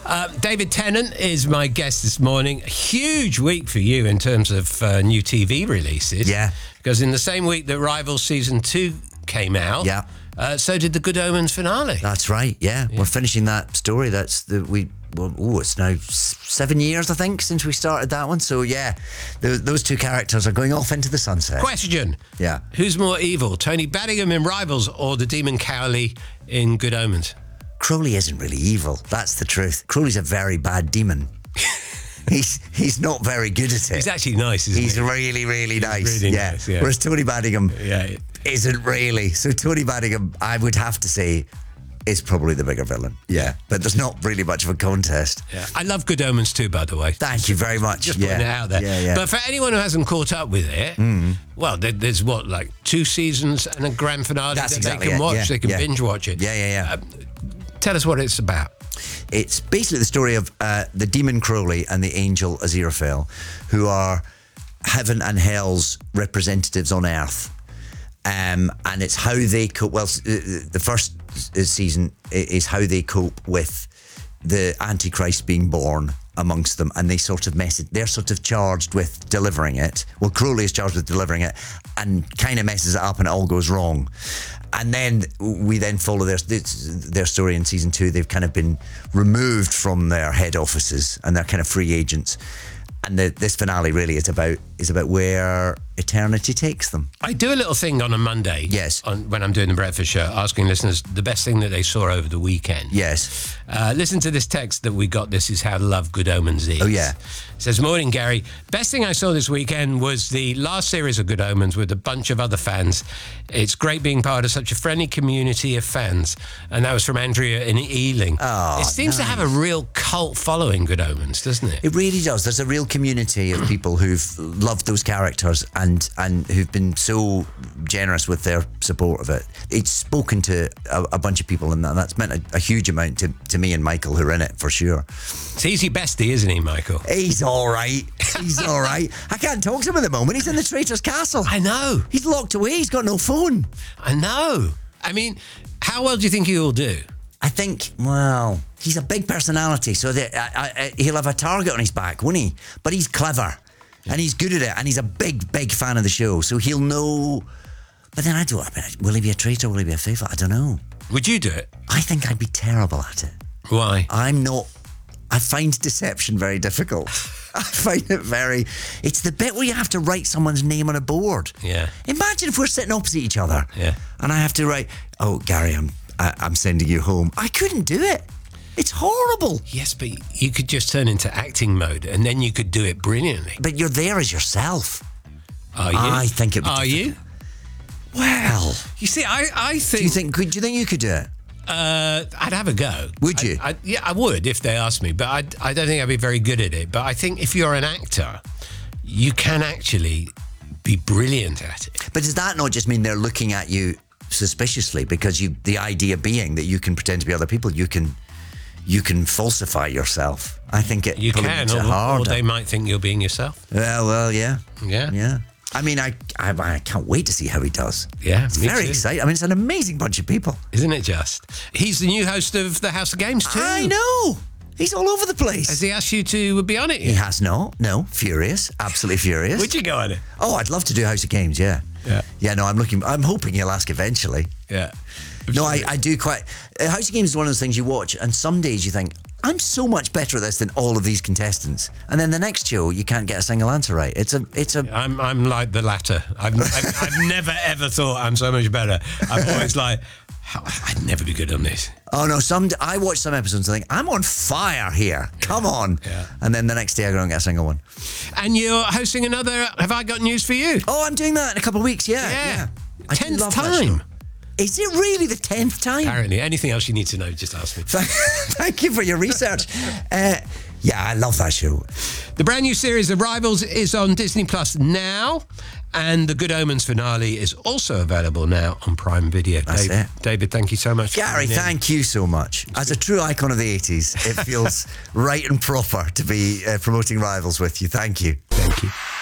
David Tennant is my guest this morning. A huge week for you in terms of new TV releases. Yeah. Because in the same week that Rivals Season 2 came out, so did the Good Omens finale. That's right, yeah. We're finishing that story. It's now 7 years, I think, since we started that one. So, yeah, those two characters are going off into the sunset. Question. Yeah. Who's more evil, Tony Banningham in Rivals or the Demon Cowley in Good Omens? Crowley isn't really evil. That's the truth. Crowley's a very bad demon. He's not very good at it. He's actually nice, isn't he? He's really, really nice. Really nice, yeah. Whereas Tony Banningham isn't really. So Tony Banningham, I would have to say, is probably the bigger villain. Yeah. But there's not really much of a contest. Yeah. I love Good Omens too, by the way. Thank you very much. Just putting it out there. Yeah. But for anyone who hasn't caught up with it, well, there's like 2 seasons and a grand finale that they can watch. They can binge watch it. Yeah. Tell us what it's about. It's basically the story of the demon Crowley and the angel Aziraphale, who are heaven and hell's representatives on earth. And it's how they cope. Well, the first season is how they cope with the Antichrist being born amongst them, and they're sort of charged with delivering it. Well, Crowley is charged with delivering it and kind of messes it up and it all goes wrong. And then we then follow their story in season 2. They've kind of been removed from their head offices and they're kind of free agents. And this finale really is about where eternity takes them. I do a little thing on a Monday. Yes. When I'm doing the breakfast show, asking listeners the best thing that they saw over the weekend. Yes. Listen to this text that we got. This is how love Good Omens is. Oh, yeah. It says, morning, Gary. Best thing I saw this weekend was the last series of Good Omens with a bunch of other fans. It's great being part of such a friendly community of fans. And that was from Andrea in Ealing. Oh, it seems to have a real cult following, Good Omens, doesn't it? It really does. There's a real community of people who've loved those characters and who've been so generous with their support of it. It's spoken to a bunch of people, and that's meant a huge amount to me and Michael, who are in it, for sure. So he's your bestie, isn't he, Michael? He's all right. He's all right. I can't talk to him at the moment. He's in the Traitor's Castle. I know. He's locked away. He's got no phone. I know. I mean, how well do you think he'll do? I think, well, he's a big personality, so he'll have a target on his back, won't he? But he's clever, and he's good at it, and he's a big, big fan of the show, so he'll know. But then will he be a traitor? Will he be a faithful? I don't know. Would you do it? I think I'd be terrible at it. Why? I find deception very difficult. I find it it's the bit where you have to write someone's name on a board. Yeah. Imagine if we're sitting opposite each other. Yeah. And I have to write, oh, Gary, I'm sending you home. I couldn't do it. It's horrible. Yes, but you could just turn into acting mode and then you could do it brilliantly. But you're there as yourself. Are you? I think it would. Are you? Well. You see, I think... Do you think you could do it? I'd have a go. Would you? Yeah, I would if they asked me, but I don't think I'd be very good at it. But I think if you're an actor, you can actually be brilliant at it. But does that not just mean they're looking at you suspiciously? Because the idea being that you can pretend to be other people, you can falsify yourself. I think it makes it harder. Or they might think you're being yourself. Well, yeah. Yeah. I mean, I can't wait to see how he does. Yeah, it's very exciting. I mean, it's an amazing bunch of people. Isn't it just? He's the new host of the House of Games too. I know. He's all over the place. Has he asked you to be on it yet? He has not. No, furious. Absolutely furious. Would you go on it? Oh, I'd love to do House of Games, yeah. Yeah, no, I'm hoping he'll ask eventually. Yeah. No, I do quite... House of Games is one of those things you watch, and some days you think, I'm so much better at this than all of these contestants. And then the next show, you can't get a single answer right. I'm like the latter. I've never, ever thought I'm so much better. I'm always like, I'd never be good on this. Oh, no, I watch some episodes and think, I'm on fire here. Come on. Yeah. And then the next day I don't get a single one. And you're hosting another Have I Got News For You? Oh, I'm doing that in a couple of weeks, yeah. 10th time. Is it really the 10th time? Apparently. Anything else you need to know, just ask me. Thank you for your research. Yeah, I love that show. The brand new series of Rivals is on Disney Plus now, and the Good Omens finale is also available now on Prime Video. That's it. David, thank you so much. Gary, thank you so much. As a true icon of the 80s, it feels right and proper to be promoting Rivals with you. Thank you. Thank you.